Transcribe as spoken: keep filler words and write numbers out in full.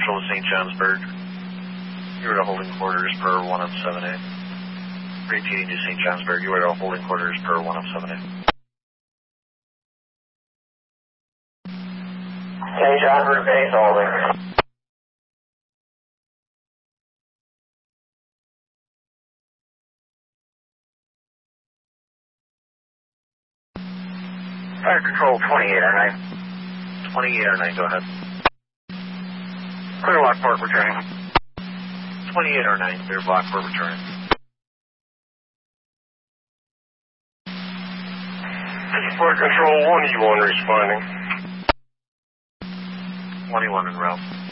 Central to Saint Johnsburg. You are at holding quarters per one of seven A. Repeating to Saint Johnsburg, you are at holding quarters per one of seven A. Saint Johnsburg base holding. Fire control twenty-eight oh nine. twenty-eight oh nine, go ahead. Clear Lockport returning. twenty-eight oh nine, clear Lockport returning. Fire control one E one responding. twenty-one en route.